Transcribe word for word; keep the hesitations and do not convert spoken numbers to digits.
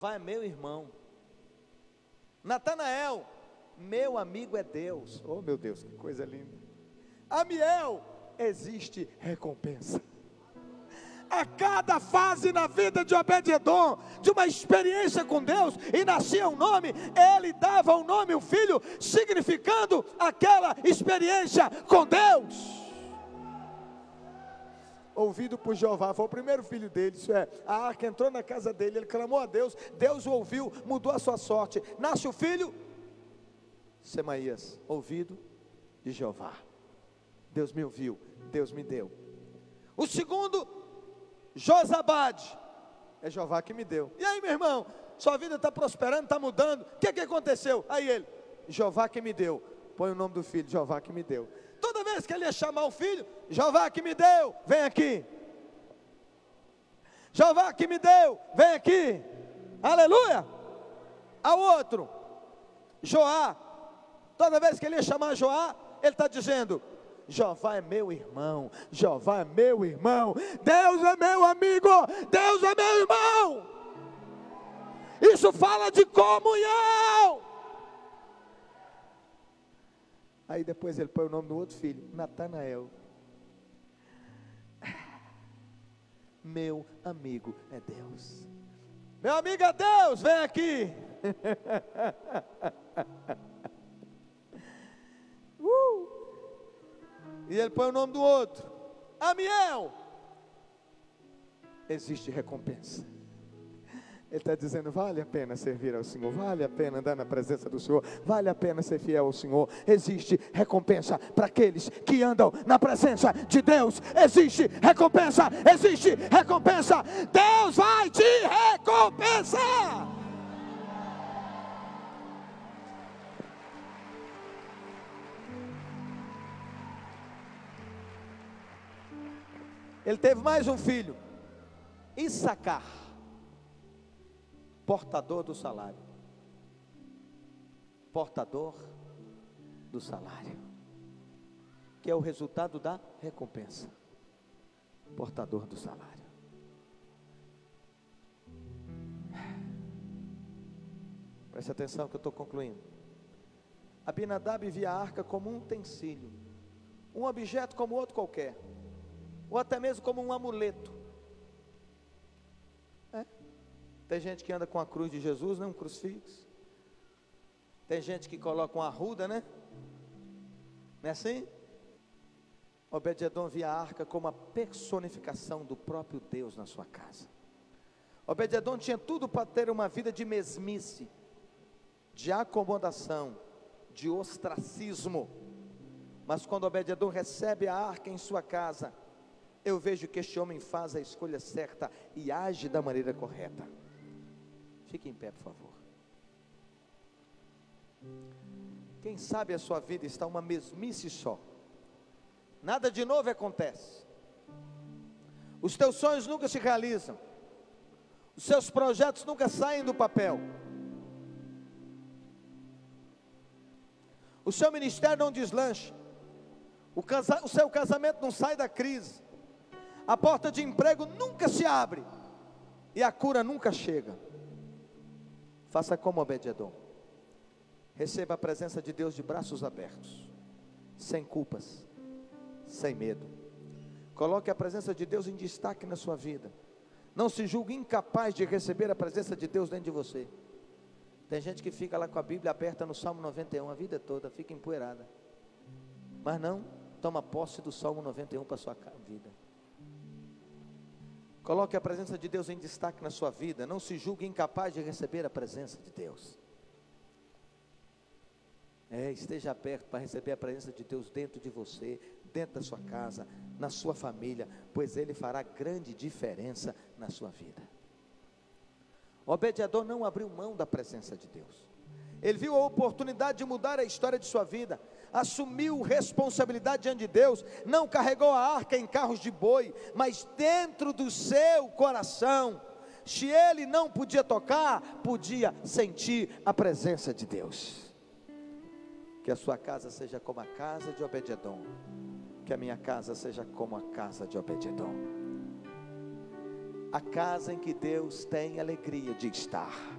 Vai, meu irmão. Natanael, meu amigo é Deus. Oh meu Deus, que coisa linda. Amiel, existe recompensa. A cada fase na vida de Obed-edom, de uma experiência com Deus, e nascia um nome, ele dava um nome, um filho, significando aquela experiência com Deus. Ouvido por Jeová, foi o primeiro filho dele, isso é, a arca entrou na casa dele, ele clamou a Deus, Deus o ouviu, mudou a sua sorte, nasce o filho, Semaías, ouvido de Jeová, Deus me ouviu, Deus me deu. O segundo, Josabade, é Jeová que me deu. E aí, meu irmão, sua vida está prosperando, está mudando, o que que aconteceu? Aí ele, Jeová que me deu, põe o nome do filho, Jeová que me deu. Toda vez que ele ia chamar o filho, Jeová que me deu, vem aqui. Jeová que me deu, vem aqui. Aleluia. Ao outro, Joá, toda vez que ele ia chamar Joá, ele está dizendo, Jeová é meu irmão, Jeová é meu irmão, Deus é meu amigo, Deus é meu irmão. Isso fala de comunhão. Aí depois ele põe o nome do outro filho, Natanael. Meu amigo é Deus. Meu amigo é Deus, vem aqui. uh. E ele põe o nome do outro, Amiel. Existe recompensa. Ele está dizendo, vale a pena servir ao Senhor, vale a pena andar na presença do Senhor, vale a pena ser fiel ao Senhor. Existe recompensa para aqueles que andam na presença de Deus. Existe recompensa, existe recompensa. Deus vai te recompensar. Ele teve mais um filho, Issacar, portador do salário, portador do salário, que é o resultado da recompensa, portador do salário. Preste atenção que eu estou concluindo. Abinadab via a arca como um utensílio, um objeto como outro qualquer, ou até mesmo como um amuleto. É. Tem gente que anda com a cruz de Jesus, né? Um crucifixo. Tem gente que coloca uma arruda, né? Não é assim? Obed-edom via a arca como a personificação do próprio Deus na sua casa. Obed-edom tinha tudo para ter uma vida de mesmice, de acomodação, de ostracismo. Mas quando Obed-edom recebe a arca em sua casa, eu vejo que este homem faz a escolha certa e age da maneira correta. Fique em pé, por favor. Quem sabe a sua vida está uma mesmice só. Nada de novo acontece. Os teus sonhos nunca se realizam. Os seus projetos nunca saem do papel. O seu ministério não deslancha. O, casa, o seu casamento não sai da crise. A porta de emprego nunca se abre. E a cura nunca chega. Faça como Obed-edom. Receba a presença de Deus de braços abertos, sem culpas, sem medo. Coloque a presença de Deus em destaque na sua vida. Não se julgue incapaz de receber a presença de Deus dentro de você. Tem gente que fica lá com a Bíblia aberta no Salmo noventa e um a vida toda, fica empoeirada. Mas não toma posse do Salmo noventa e um para a sua vida. Coloque a presença de Deus em destaque na sua vida. Não se julgue incapaz de receber a presença de Deus. É, esteja aberto para receber a presença de Deus dentro de você, dentro da sua casa, na sua família, pois Ele fará grande diferença na sua vida. Obed-edom não abriu mão da presença de Deus. Ele viu a oportunidade de mudar a história de sua vida, assumiu responsabilidade diante de Deus, não carregou a arca em carros de boi, mas dentro do seu coração, se ele não podia tocar, podia sentir a presença de Deus. Que a sua casa seja como a casa de Obed-edom, que a minha casa seja como a casa de Obed-edom. a casa em que Deus tem alegria de estar.